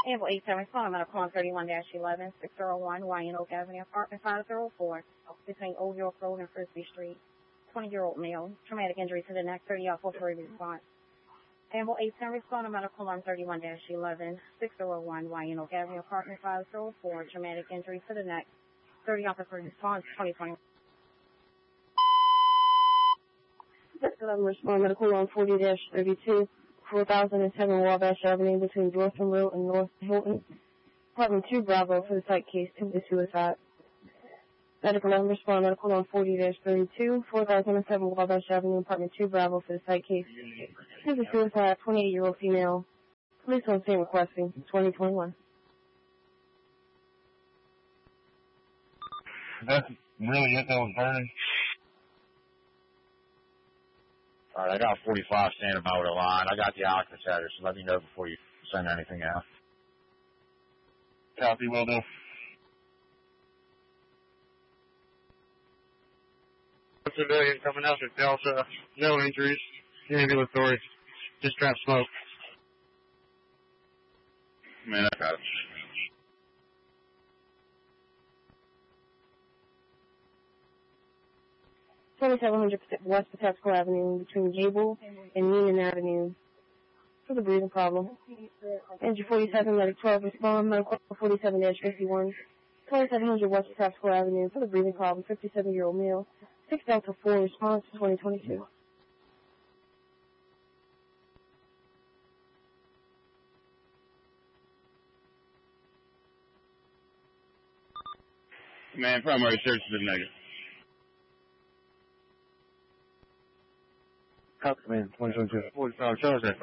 Amble 87, responding medical on 31-11, 601 Wyan Oak Avenue, apartment 504, between Old York Road and Frisbee Street. 20-year-old male, traumatic injury to the neck, 30 off for response. Amble 87, responding medical on 31-11, 601 Wyan Oak Avenue, apartment 504, traumatic injury to the neck, 30 off for response, 2020. Responding medical on 40-32. 4007 Wabash Avenue between Dortham Road and North Hilton. Apartment 2 Bravo for the site case, attempted suicide. Medical and respond medical on 40-32, 4007 Wabash Avenue, apartment 2 Bravo for the site case. Attempted suicide, 28-year-old female. Police on scene requesting, 2021. That's really it that was burning? Alright, I got 45 standing by with a line. I got the occupants at her, so let me know before you send anything out. Copy, will do. Civilian coming out at Delta, no injuries, ambulatory, just trapped smoke. Man, I got it. 2700 West Patapsco Avenue between Gable and Neiman Avenue for the breathing problem. Engine 47, medic 12, respond, medical 47-51. 2700 West Patapsco Avenue for the breathing problem, 57-year-old male. 6 Delta 4, response 2022. Man, primary search has been negative. Copy, man, 2022. 45, show us that.